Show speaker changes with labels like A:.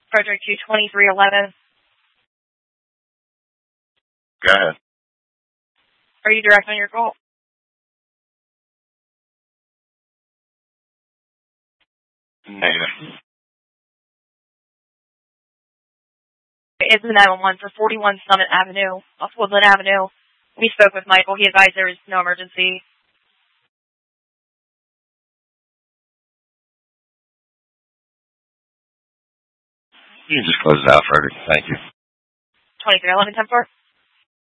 A: Frederick 22311.
B: Go ahead.
A: Are you direct on your call?
B: Negative.
A: It's the 911 for 41 Summit Avenue, off Woodland Avenue. We spoke with Michael. He advised there was no emergency.
B: You can just close it out, Frederick. Thank you.
A: 2311 10-4.